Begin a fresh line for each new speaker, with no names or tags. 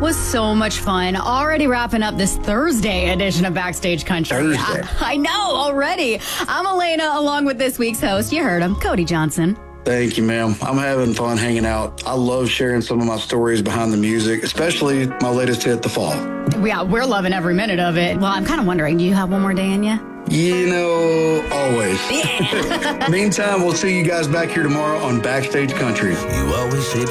was so much fun. Already wrapping up this Thursday edition of Backstage Country.
Thursday.
I know, already. I'm Elena, along with this week's host. You heard him, Cody Johnson.
Thank you, ma'am. I'm having fun hanging out. I love sharing some of my stories behind the music, especially my latest hit, The Fall.
Yeah, we're loving every minute of it. Well, I'm kind of wondering, do you have one more day in you?
You know, always.
Yeah.
Meantime, we'll see you guys back here tomorrow on Backstage Country.
You always say